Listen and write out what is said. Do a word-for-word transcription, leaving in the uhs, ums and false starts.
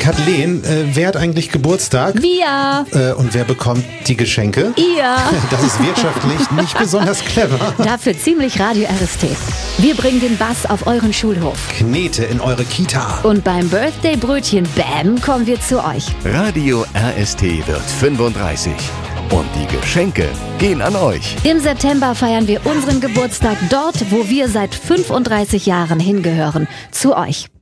Kathleen, äh, wer hat eigentlich Geburtstag? Wir. Äh, und wer bekommt die Geschenke? Ihr. Das ist wirtschaftlich nicht besonders clever. Dafür ziemlich Radio R S T. Wir bringen den Bass auf euren Schulhof. Knete in eure Kita. Und beim Birthday-Brötchen Bam kommen wir zu euch. Radio R S T wird fünfunddreißig. Und die Geschenke gehen an euch. Im September feiern wir unseren Geburtstag dort, wo wir seit fünfunddreißig Jahren hingehören. Zu euch.